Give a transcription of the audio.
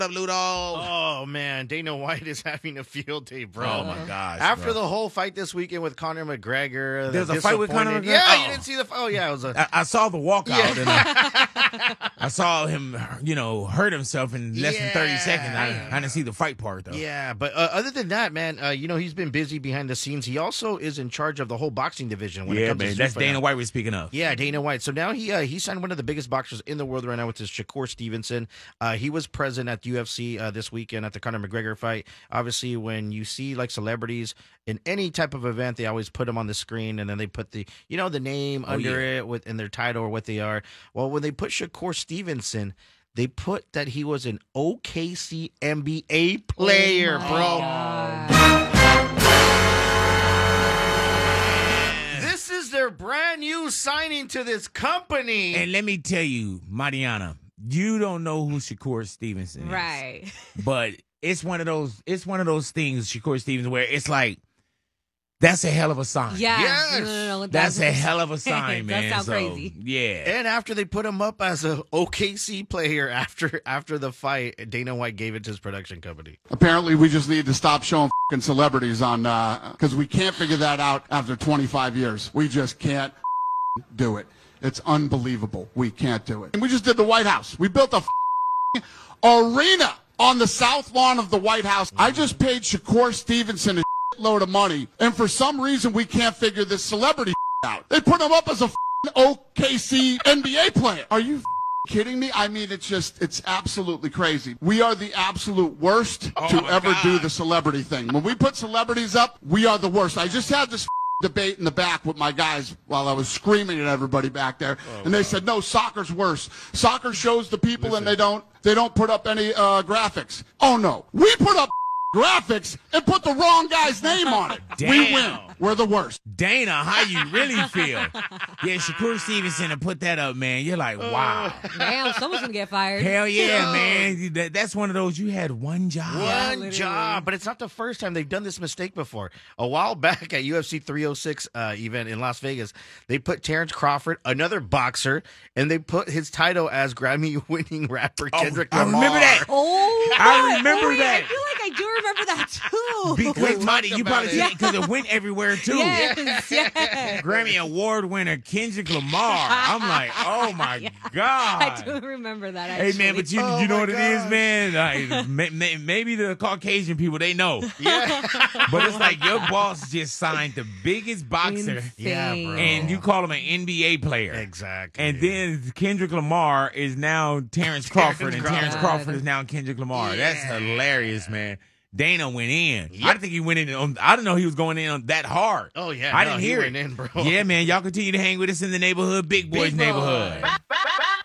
up, Ludo? Oh, man. Dana White is having a field day, bro. Oh, my gosh. After the whole fight this weekend with Conor McGregor. There's a fight with Conor McGregor? Yeah, Oh. you didn't see the fight. Oh, yeah. It was I saw the walkout, and I saw him, hurt himself in less than 30 seconds. I didn't see the fight part, though. Yeah, but other than that, man, he's been busy behind the scenes. He also is in charge of the whole boxing division. When it comes to that's Street Dana Fight. White we're speaking of. Yeah, Dana White. So now he signed one of the biggest boxers in the world right now, which is Shakur Stevenson. He was present at UFC this weekend at the Conor McGregor fight. Obviously, when you see like celebrities in any type of event, they always put them on the screen, and then they put the name under it in their title or what they are. Well, when they put Shakur Stevenson, they put that he was an OKC NBA player, bro. This is their brand new signing to this company. And let me tell you, Mariana, you don't know who Shakur Stevenson is. Right. But it's one of those things, Shakur Stevenson, where it's like, that's a hell of a sign. Yeah. Yes. No. That's a hell of a sign, man. That sounds crazy. Yeah. And after they put him up as a OKC player after the fight, Dana White gave it to his production company. Apparently, we just need to stop showing f***ing celebrities on, because we can't figure that out after 25 years. We just can't do it. It's unbelievable. We can't do it. And we just did the White House. We built a arena on the south lawn of the White House. I just paid Shakur Stevenson a load of money, and for some reason we can't figure this celebrity out. They put him up as a OKC NBA player. Are you kidding me? I mean, it's absolutely crazy. We are the absolute worst to ever do the celebrity thing. When we put celebrities up, we are the worst. I just had this debate in the back with my guys while I was screaming at everybody back there, and they said, no, soccer's worse. Soccer shows the people and they don't put up any graphics. Oh no, we put up graphics and put the wrong guy's name on it. Damn. We win. We're the worst. Dana, how you really feel? Yeah, Shakur Stevenson and put that up, man. You're like, wow. Damn, someone's going to get fired. Hell yeah, man. That's one of those, you had one job. One job, but it's not the first time they've done this mistake before. A while back at UFC 306 event in Las Vegas, they put Terrence Crawford, another boxer, and they put his title as Grammy-winning rapper Kendrick Lamar. I remember that. Oh, my I God. remember Wait, that. I feel like I do remember that, too. Because, Monty, you probably see it because it went everywhere, too. Yes. Grammy Award winner Kendrick Lamar. I'm like, oh, my God. I do remember that, actually. Hey, man, but you know what it is, man? Like, maybe the Caucasian people, they know. Yeah. But it's like your boss just signed the biggest boxer. Insane. Yeah, bro. And you call him an NBA player. Exactly. And then Kendrick Lamar is now Terrence Crawford, and Terrence Crawford is now Kendrick Lamar. Yeah. That's hilarious, man. Dana went in. Yep. I didn't think he went in. I didn't know he was going in on that hard. Oh, yeah. I no, didn't he hear went it. in, bro. Yeah, man. Y'all continue to hang with us in the neighborhood, Big Boys Big Boy. neighborhood.